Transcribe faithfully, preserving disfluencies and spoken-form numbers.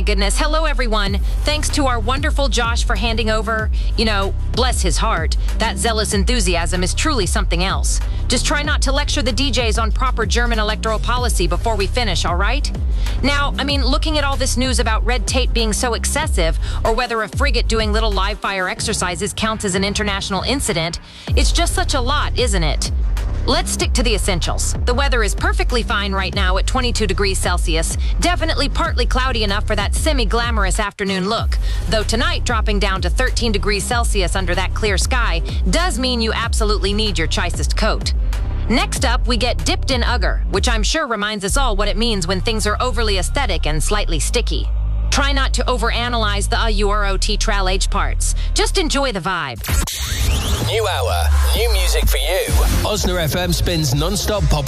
goodness. Hello, everyone. Thanks to our wonderful Josh for handing over, you know, bless his heart. That zealous enthusiasm is truly something else. Just try not to lecture the D Js on proper German electoral policy before we finish, all right? Now, I mean, looking at all this news about red tape being so excessive, or whether a frigate doing little live fire exercises counts as an international incident, it's just such a lot, isn't it? Let's stick to the essentials. The weather is perfectly fine right now at twenty-two degrees Celsius, definitely partly cloudy enough for that semi-glamorous afternoon look, though tonight dropping down to thirteen degrees Celsius under that clear sky does mean you absolutely need your choicest coat. Next up, we get dipped in Ugger, which I'm sure reminds us all what it means when things are overly aesthetic and slightly sticky. Try not to overanalyze the U R O T tral H parts. Just enjoy the vibe. New hour, new music for you. Osna F M spins non-stop pop